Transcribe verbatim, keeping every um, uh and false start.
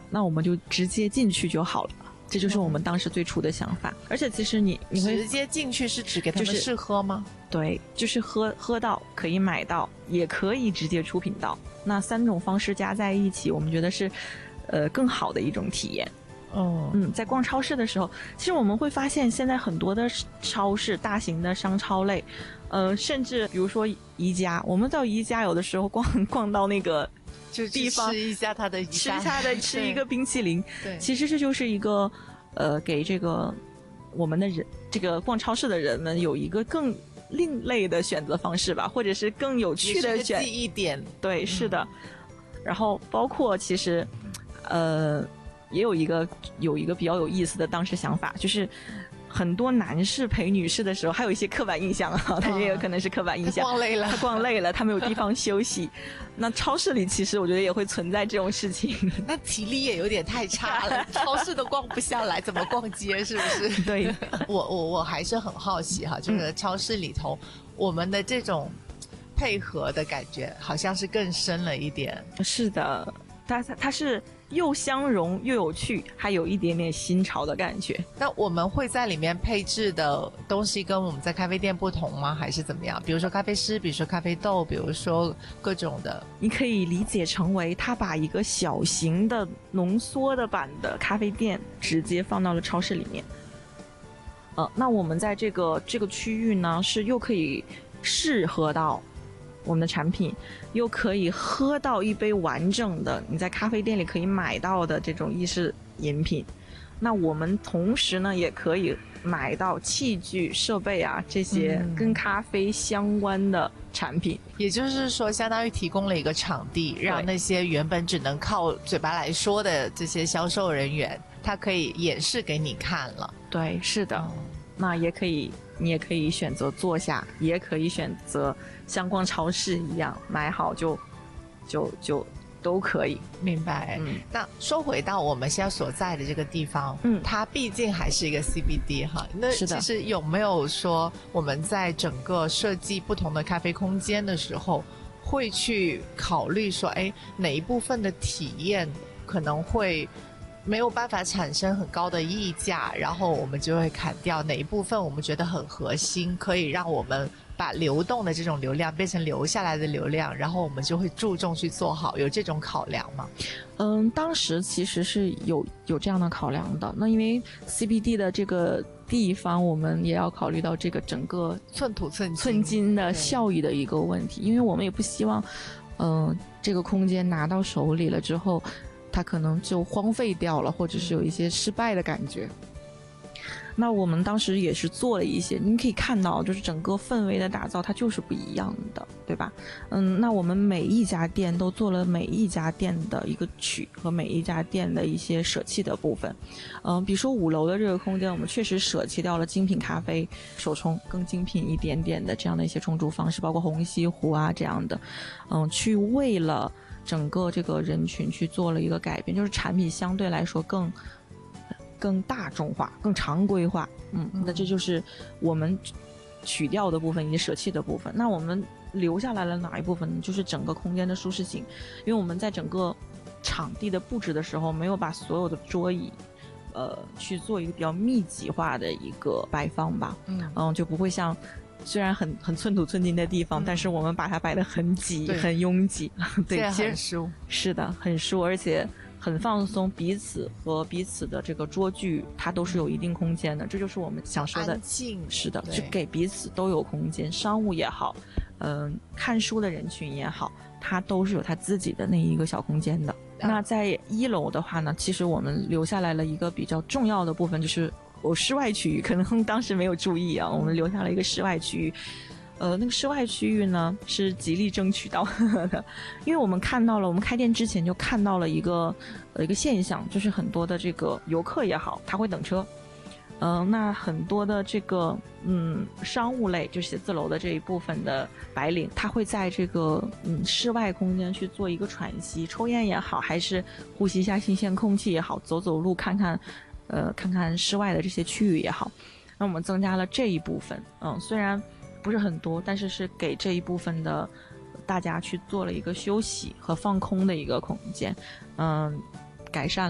那我们就直接进去就好了。这就是我们当时最初的想法。而且其实你你会直接进去是指给他们试喝吗？ 对，就是喝喝到可以买到，也可以直接出品到。那三种方式加在一起，我们觉得是呃更好的一种体验。 哦， 嗯，在逛超市的时候，其实我们会发现现在很多的超市，大型的商超类，呃，甚至比如说宜家，我们到宜家有的时候逛逛到那个就地方吃一下它的吃一下的吃一个冰淇淋， 对， 其实这就是一个呃给这个我们的人这个逛超市的人们有一个更另类的选择方式吧，或者是更有趣的选记忆点。 对，是的。嗯、然后包括其实呃也有一个有一个比较有意思的当时想法，就是很多男士陪女士的时候还有一些刻板印象啊，他这个可能是刻板印象， 他逛累了他逛累了他没有地方休息。那超市里其实我觉得也会存在这种事情， 那体力也有点太差了，超市都逛不下来怎么逛街，是不是？ 对， 我我我还是很好奇哈，就是超市里头、嗯、我们的这种配合的感觉好像是更深了一点。 是的，它它是又相融又有趣，还有一点点新潮的感觉。 那我们会在里面配置的东西跟我们在咖啡店不同吗？还是怎么样？比如说咖啡师，比如说咖啡豆，比如说各种的。 你可以理解成为他把一个小型的浓缩的版的咖啡店直接放到了超市里面。呃，那我们在这个这个区域呢，是又可以试喝到我们的产品，又可以喝到一杯完整的你在咖啡店里可以买到的这种意式饮品。那我们同时呢也可以买到器具设备啊这些跟咖啡相关的产品、 嗯、也就是说相当于提供了一个场地，让那些原本只能靠嘴巴来说的这些销售人员他可以演示给你看了。 对，是的、嗯、那也可以你也可以选择坐下，也可以选择像逛超市一样买好就就就都可以。 明白。嗯，那说回到我们现在所在的这个地方，嗯，它毕竟还是一个 C B D 哈。那其实有没有说我们在整个设计不同的咖啡空间的时候，会去考虑说，哎，哪一部分的体验可能会没有办法产生很高的溢价，然后我们就会砍掉哪一部分我们觉得很核心，可以让我们把流动的这种流量变成留下来的流量，然后我们就会注重去做好，有这种考量吗？ 嗯，当时其实是有有这样的考量的。那因为 C B D 的这个地方，我们也要考虑到这个整个寸土寸金寸金的效益的一个问题，因为我们也不希望，嗯、呃，这个空间拿到手里了之后，它可能就荒废掉了，或者是有一些失败的感觉。那我们当时也是做了一些，你可以看到就是整个氛围的打造它就是不一样的，对吧？嗯，那我们每一家店都做了每一家店的一个取和每一家店的一些舍弃的部分。嗯，比如说五楼的这个空间，我们确实舍弃掉了精品咖啡手冲更精品一点点的这样的一些冲煮方式，包括虹吸壶啊这样的，嗯，去为了整个这个人群去做了一个改变，就是产品相对来说更更大众化更常规化。嗯，那这就是我们取掉的部分以及舍弃的部分。那我们留下来了哪一部分呢？就是整个空间的舒适性，因为我们在整个场地的布置的时候没有把所有的桌椅呃去做一个比较密集化的一个摆放吧。嗯嗯，就不会像虽然很很寸土寸金的地方、嗯、但是我们把它摆得很挤很拥挤。对， 这很舒是的，很舒，而且很放松，彼此和彼此的这个桌距它都是有一定空间的，这就是我们想说的安静。 是的，就给彼此都有空间，商务也好，嗯、呃，看书的人群也好，它都是有它自己的那一个小空间的。那在一楼的话呢，其实我们留下来了一个比较重要的部分，就是我室外区域，可能当时没有注意啊，我们留下了一个室外区域。呃，那个室外区域呢是极力争取到的，因为我们看到了，我们开店之前就看到了一个呃一个现象，就是很多的这个游客也好，他会等车。嗯、呃，那很多的这个嗯商务类，就写字楼的这一部分的白领，他会在这个嗯室外空间去做一个喘息，抽烟也好，还是呼吸一下新鲜空气也好，走走路看看，呃看看室外的这些区域也好。那我们增加了这一部分，嗯，虽然不是很多，但是是给这一部分的大家去做了一个休息和放空的一个空间，嗯，改善了